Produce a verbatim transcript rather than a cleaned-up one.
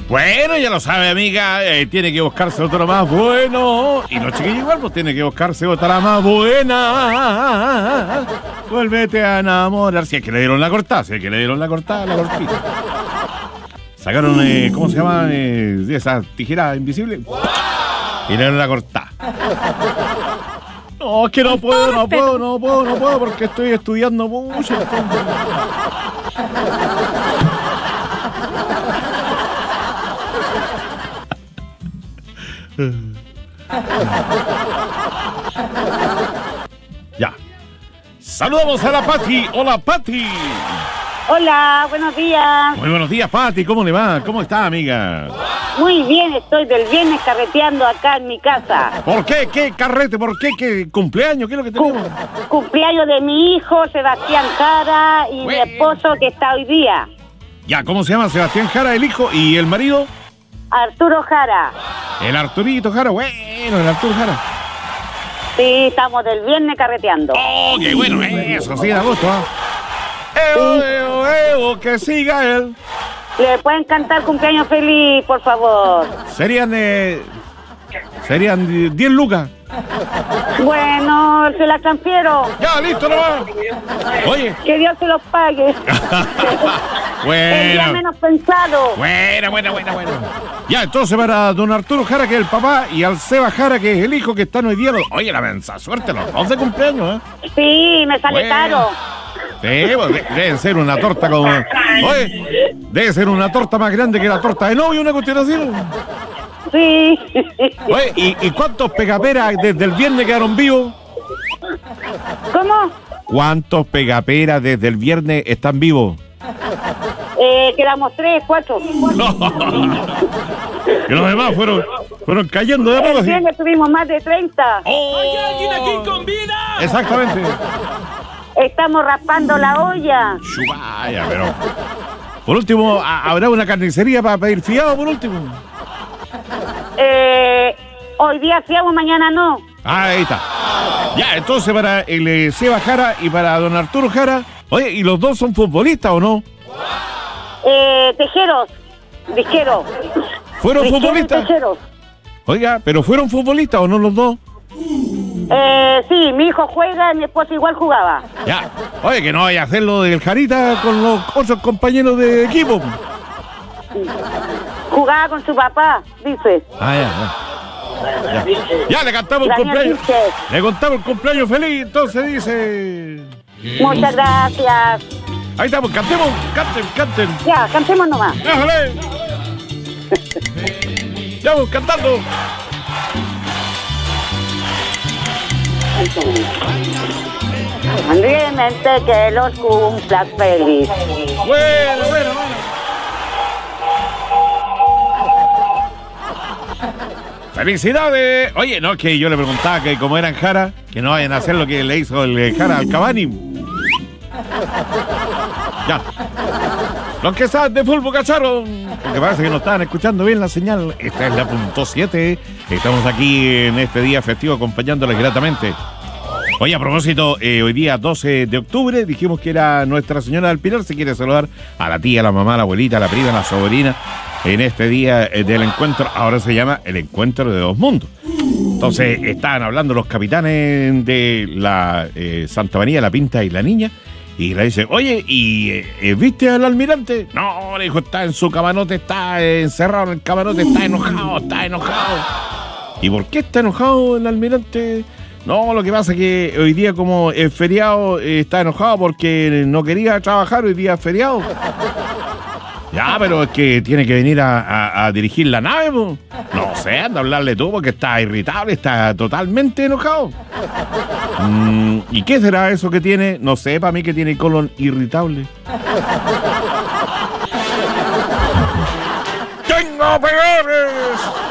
Bueno, ya lo sabe, amiga, eh, tiene que buscarse otro más bueno. Y los chiquillos igual, pues tiene que buscarse otra más buena. Vuélvete a enamorar. Si es que le dieron la cortada, si es que le dieron la cortada, la cortita. Sacaron, eh, ¿cómo se llama? Eh, esa tijera invisible. Y le dieron la cortada. No, es que no puedo, no puedo, no puedo, no puedo, porque estoy estudiando mucho. Ya. Saludamos a la Pati. Hola, Pati. Hola, buenos días. Muy buenos días, Pati. ¿Cómo le va? ¿Cómo está, amiga? Muy bien, estoy del viernes carreteando acá en mi casa. ¿Por qué? ¿Qué carrete? ¿Por qué? ¿Qué cumpleaños? ¿Qué es lo que tenemos? Cum- cumpleaños de mi hijo, Sebastián Jara, y Bueno. mi esposo que está hoy día, Ya, ¿cómo se llama? Sebastián Jara, el hijo, y el marido, Arturo Jara. el Arturito Jara. Bueno, el Arturo Jara. Sí, estamos del viernes carreteando. ¡Oh, qué bueno! Eso sí, da gusto, ¿ah? ¡Evo, evo, evo! ¡Que siga él! ¿Le pueden cantar cumpleaños feliz, por favor? Serían, eh, serían diez lucas. Bueno, se la transfiero. Ya, listo, nomás. Oye. Que Dios se los pague. El día Buena. menos pensado. Buena, buena, buena, buena. Ya, entonces para don Arturo Jara, que es el papá, y al Seba Jara, que es el hijo, que están hoy día. Los... Oye, la mensa suerte, los dos de cumpleaños, ¿eh? Sí, me sale Bueno. caro. Sí, pues, de- debe ser una torta como... Oye, debe ser una torta más grande que la torta de novio, una cuestión así. Sí. Oye, ¿y, y cuántos pegaperas desde el viernes quedaron vivos? ¿Cómo? ¿Cuántos pegaperas desde el viernes están vivos? Eh, quedamos tres, cuatro. Que los demás fueron, fueron cayendo de a poco El así. viernes tuvimos más de treinta. ¡Oh! ¿Hay alguien aquí con vida? Exactamente. Estamos raspando la olla. Chubaya, pero... Por último, ¿ha- ¿habrá una carnicería para pedir fiado por último? Eh, hoy día fiamos, mañana no. Ah, ahí está. Ya, entonces para el eh, Seba Jara y para don Arturo Jara. Oye, ¿y los dos son futbolistas o no? Eh, tejeros, disqueros. ¿Fueron Disqueros y futbolistas? tejeros. Oiga, ¿pero fueron futbolistas o no los dos? Eh, sí, mi hijo juega, mi esposo igual jugaba. Ya. Oye, que no vaya a hacerlo del Jarita con los otros compañeros de equipo. Jugaba con su papá, dice. Ah, ya, ya. Ya, ya le cantamos el Daniel cumpleaños. Vázquez. Le contamos el cumpleaños feliz, entonces dice... Muchas gracias. Ahí estamos, cantemos, canten, canten. Ya, cantemos nomás. ¡Déjale! Ya vamos cantando. Alegremente que los cumplas feliz. Bueno, bueno, bueno. ¡Felicidades! Oye, no, que yo le preguntaba que como eran Jara, que no vayan a hacer lo que le hizo el eh, Jara al Cavani. Ya. Los que saben de fútbol, cacharon. Porque parece que no estaban escuchando bien la señal. Esta es la punto siete. Estamos aquí en este día festivo acompañándoles gratamente. Oye, a propósito, eh, hoy día doce de octubre dijimos que era Nuestra Señora del Pilar. Se quiere saludar a la tía, a la mamá, a la abuelita, a la prima, a la sobrina en este día eh, del encuentro. Ahora se llama el Encuentro de Dos Mundos. Entonces estaban hablando los capitanes de la eh, Santa María, la Pinta y la Niña. Y le dice, oye, ¿y eh, viste al almirante? No, le dijo, está en su camarote, está eh, encerrado en el camarote, está enojado, está enojado. ¿Y por qué está enojado el almirante? No, lo que pasa es que hoy día como es feriado, eh, está enojado porque no quería trabajar, hoy día es feriado. Ya, pero es que tiene que venir a, a, a dirigir la nave, po. No sé, anda a hablarle tú porque está irritable, está totalmente enojado. Mm, ¿Y qué será eso que tiene? No sé, para mí que tiene colon irritable. ¡Tengo peores!